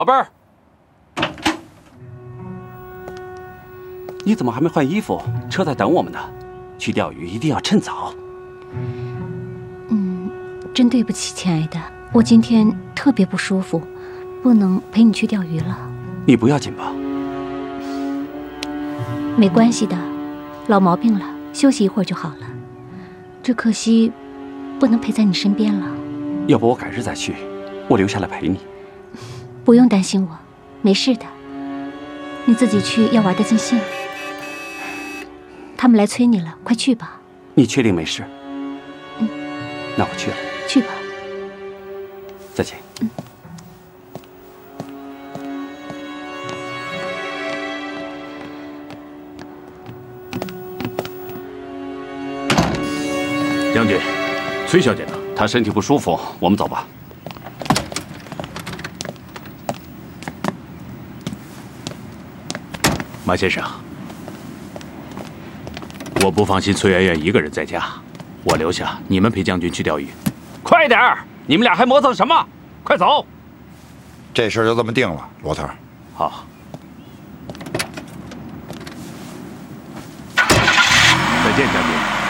宝贝儿，你怎么还没换衣服？车在等我们呢。去钓鱼一定要趁早。 真对不起，亲爱的，我今天特别不舒服，不能陪你去钓鱼了。 你不要紧吧？ 没关系的，老毛病了，休息一会儿就好了。只可惜，不能陪在你身边了。 要不我改日再去，我留下来陪你。 不用担心我，没事的。你自己去要玩得尽兴。他们来催你了，快去吧。 你确定没事？那我去了。 去吧。 再见。 将军，崔小姐呢？ 她身体不舒服，我们走吧。 马先生，我不放心崔媛媛一个人在家，我留下，你们陪将军去钓鱼。 快点儿！你们俩还磨蹭什么？快走！ 这事就这么定了，罗特。 好。再见，将军。